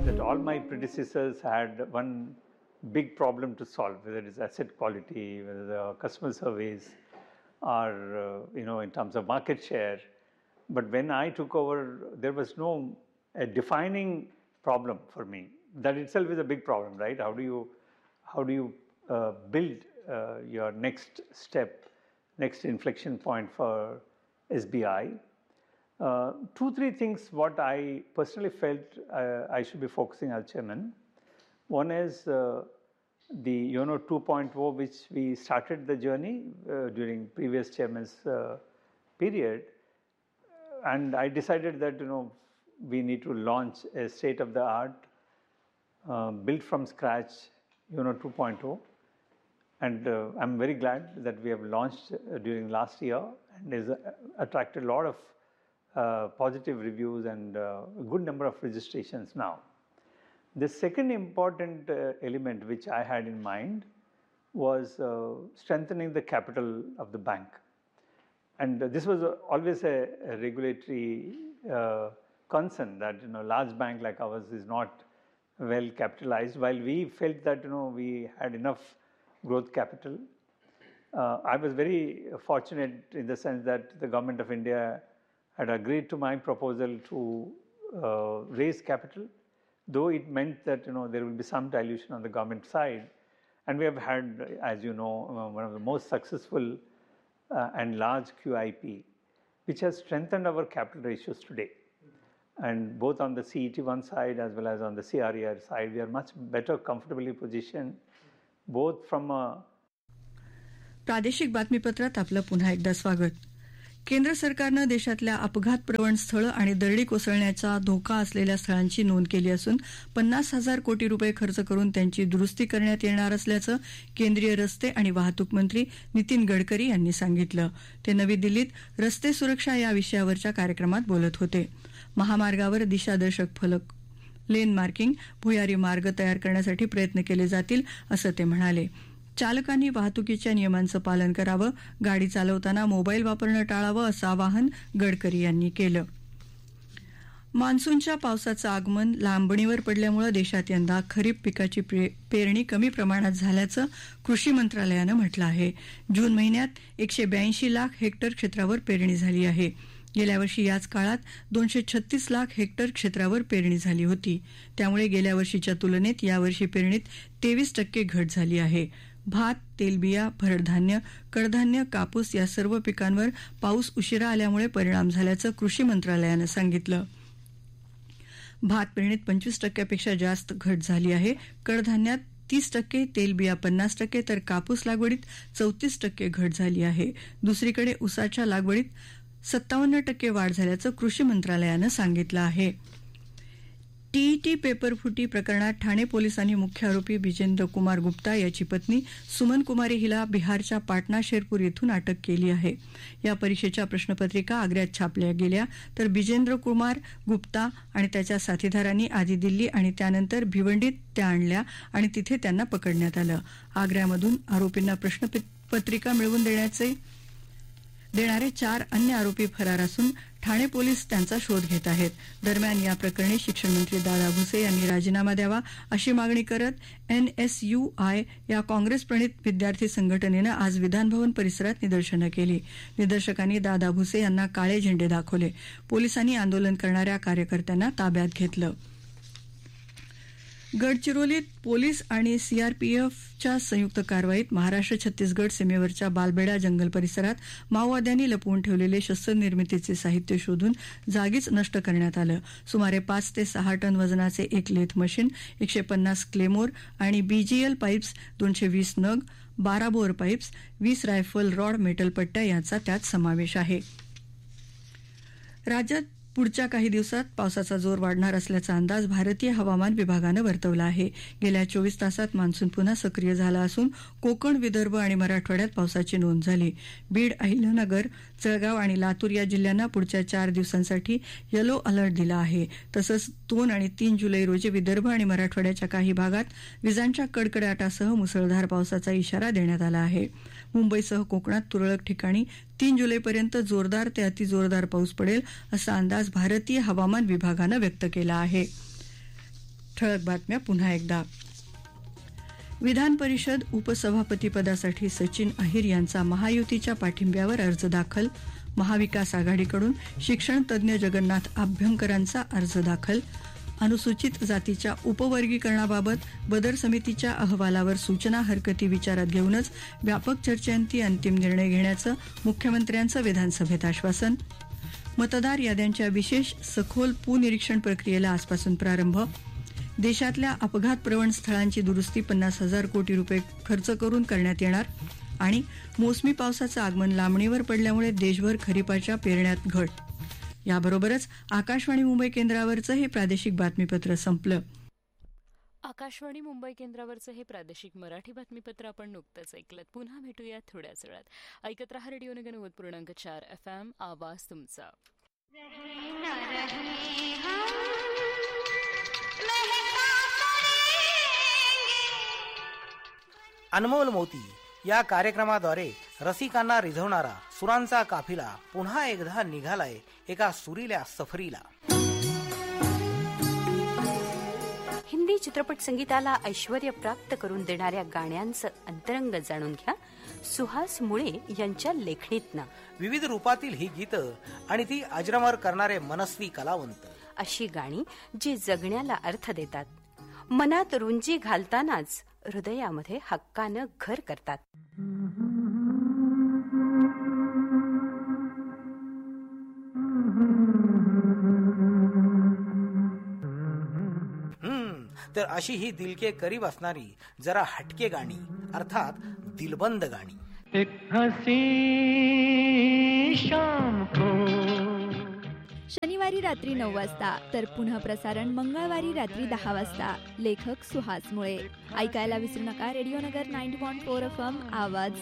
that all my predecessors had one big problem to solve, whether it is asset quality, whether the customer service, or in terms of market share. But when I took over, there was no a defining problem for me. That itself is a big problem, right? How do you build your next step, next inflection point for SBI? 2-3 things what I personally felt I should be focusing as chairman. One is the YONO 2.0, which we started the journey during previous chairman's period, and I decided that we need to launch a state-of-the-art, built from scratch YONO 2.0, and I'm very glad that we have launched during last year, and has attracted a lot of positive reviews and a good number of registrations now. The second important element which I had in mind was strengthening the capital of the bank. And this was always a regulatory concern that large bank like ours is not well capitalized, while we felt that we had enough growth capital. I was very fortunate in the sense that the government of India had agreed to my proposal to raise capital, though it meant that there will be some dilution on the government side. And we have had, as you know, one of the most successful and large QIP, which has strengthened our capital ratios today. And both on the CET1 side as well as on the CRAR side, we are much better comfortably positioned, both from a. प्रादेशिक बातमीपत्रात आपलं पुन्हा एकदा स्वागत. केंद्र सरकारनं देशातल्या अपघातप्रवण स्थळं आणि दरडी कोसळण्याचा धोका असलेल्या स्थळांची नोंद केली असून 50,000 कोटी रुपये खर्च करून त्यांची दुरुस्ती करण्यात येणार असल्याचं केंद्रीय रस्ते आणि वाहतूक मंत्री नितीन गडकरी यांनी सांगितलं. ते नवी दिल्लीत रस्ते सुरक्षा या विषयावरच्या कार्यक्रमात बोलत होते. महामार्गावर दिशादर्शक फलक, लेन मार्किंग, भुयारी मार्ग तयार करण्यासाठी प्रयत्न केले जातील असं ते म्हणाले. चालकांनी वाहतुकीच्या नियमांचं पालन करावं, गाडी चालवताना मोबाईल वापरणं टाळावं असं आवाहन गडकरी यांनी केलं. मान्सूनच्या पावसाचं आगमन लांबणीवर पडल्यामुळे देशात यंदा खरीप पिकाची पेरणी कमी प्रमाणात झाल्याचं कृषी मंत्रालयानं म्हटलं आहे. जून महिन्यात 182 लाख हेक्टर क्षेत्रावर पेरणी झाली आहे. गेल्या वर्षी याच काळात 236 लाख हेक्टर क्षेत्रावर पेरणी झाली होती. त्यामुळे गेल्या वर्षीच्या तुलनेत यावर्षी पेरणीत 23% घट झाली आहे. भात, तेलबिया, भरडधान्य, कडधान्य, कापूस या सर्व पिकांवर पाऊस उशिरा आल्यामुळे परिणाम झाल्याचं कृषी मंत्रालयानं सांगितलं. भात पेरणीत 25% जास्त घट झाली आहे. कडधान्यात 30%, तेलबिया 50%, तर कापूस लागवडीत 34% घट झाली आहे. दुसरीकडे ऊसाच्या लागवडीत 57% वाढ झाल्याचं कृषी मंत्रालयानं सांगितलं आहे. टीईटी पेपर फुटी प्रकरणात ठाणे पोलिसांनी मुख्य आरोपी बिजेंद्र कुमार गुप्ता याची पत्नी सुमन कुमारी हिला बिहारच्या पाटणा शेरपूर येथून अटक केली आहे. या परीक्षेच्या प्रश्नपत्रिका आग्र्यात छापल्या गेल्या, तर बिजेंद्र कुमार गुप्ता आणि त्याच्या साथीदारांनी आधी दिल्ली आणि त्यानंतर भिवंडीत त्या आणल्या आणि तिथे त्यांना पकडण्यात आलं. आग्र्यामधून आरोपींना प्रश्नपत्रिका मिळवून देणारे 4 अन्य आरोपी फरार असून ठाणे पोलीस त्यांचा शोध घेत आहेत. दरम्यान या प्रकरणी शिक्षण मंत्री दादा भुसे यांनी राजीनामा द्यावा अशी मागणी करत NSUI या काँग्रेस प्रणित विद्यार्थी संघटनेनं आज विधानभवन परिसरात निदर्शनं केली. निदर्शकांनी दादा भुसे यांना काळे झेंडे दाखवले. पोलिसांनी आंदोलन करणाऱ्या कार्यकर्त्यांना ताब्यात घेतलं. गडचिरोलीत पोलीस आणि CRPFच्या संयुक्त कारवाईत महाराष्ट्र छत्तीसगड सीमेवरच्या बालबेडा जंगल परिसरात माओवाद्यांनी लपवून ठेवलेले शस्त्रनिर्मितीचे साहित्य शोधून जागीच नष्ट करण्यात आलं. सुमारे 5 ते 6 टन वजनाचे एक लेथ मशीन, 150 क्लेमोर आणि BGL पाईप्स, 220 नग, 12 bore pipes, 20 rifle rod, metal पट्ट्या यांचा त्यात समावेश आहे. राज्यात पुढच्या काही दिवसात पावसाचा जोर वाढणार असल्याचा अंदाज भारतीय हवामान विभागानं वर्तवला आहे. गेल्या 24 तासात मान्सून पुन्हा सक्रिय झाला असून कोकण, विदर्भ आणि मराठवाड्यात पावसाची नोंद झाली. बीड, अहिल्यानगर, जळगाव आणि लातूर या जिल्ह्यांना पुढच्या 4 दिवसांसाठी येलो अलर्ट दिला आहे. तसंच 2 आणि 3 जुलै रोजी विदर्भ आणि मराठवाड्याच्या काही भागात विजांच्या कडकडाटासह मुसळधार पावसाचा इशारा देण्यात आला आहे. मुंबईसह कोकणात तुरळक ठिकाणी 3 जुलैपर्यंत जोरदार ते अतिजोरदार पाऊस पडेल असा अंदाज भारतीय हवामान विभागानं व्यक्त केला आहे. ठळक बातम्या पुन्हा एकदा. विधान परिषद उपसभापतीपदासाठी सचिन अहिर यांचा महायुतीच्या पाठिंब्यावर अर्ज दाखल. महाविकास आघाडीकडून शिक्षण तज्ज्ञ जगन्नाथ अभ्यंकरांचा अर्ज दाखल. अनुसूचित जातीच्या उपवर्गीकरणाबाबत बदर समितीच्या अहवालावर सूचना हरकती विचारात घेऊनच व्यापक चर्चेअंती अंतिम निर्णय घेण्याचं मुख्यमंत्र्यांचं विधानसभेत आश्वासन. मतदार याद्यांच्या विशेष सखोल पुनिरीक्षण प्रक्रियेला आजपासून प्रारंभ. देशातल्या अपघातप्रवण स्थळांची दुरुस्ती 50,000 कोटी रुपये खर्च करून करण्यात येणार. आणि मोसमी पावसाचं आगमन लांबणीवर पडल्यामुळे देशभर खरीपाच्या पेरण्यात घट. याबरोबरच आकाशवाणी मुंबई केंद्रावरचं हे प्रादेशिक बातमीपत्र संपलं. आकाशवाणी मुंबई केंद्रावरचं हे प्रादेशिक मराठी बातमीपत्र आपण नुकतंच ऐकलं. पुन्हा भेटूया थोड्याच वेळात. ऐकत रहा रेडिओ नगर 90.4 FM. आवाज तुमचा. अनमोल मोती या कार्यक्रमाद्वारे रसिकांना रिझवणारा सुरांचा काफिला पुन्हा एकदा निघालाय एका सुरील्या सफरीला. हिंदी चित्रपट संगीताला ऐश्वर्य प्राप्त करून देणाऱ्या गाण्यांचं अंतरंग जाणून घ्या सुहास मुळे यांच्या लेखणीतनं. विविध रूपातील ही गीतं आणि ती अजरामर करणारे मनस्वी कलावंत. अशी गाणी जी जगण्याला अर्थ देतात, मनात रुंजी घालतानाच हृदयामध्ये हक्कानं घर करतात. तर अशी ही दिलके करीब असणारी जरा हटके गाणी अर्थात दिलबंद गाणी. एक हसी शाम को शनिवारी रात्री 9 वाजता तर पुन्हा प्रसारण मंगळवारी रात्री 10 वाजता. लेखक सुहास मुळे. ऐकायला विसरू नका. रेडिओ नगर 90.4 FM. आवाज